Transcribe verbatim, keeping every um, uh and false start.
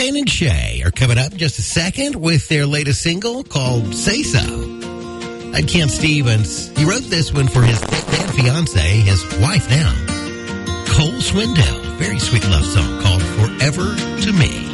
Shane and Shay are coming up in just a second with their latest single called Say So. I'm Kent Stevens. He wrote this one for his then fiance, his wife now, Cole Swindell. Very sweet love song called Forever to Me.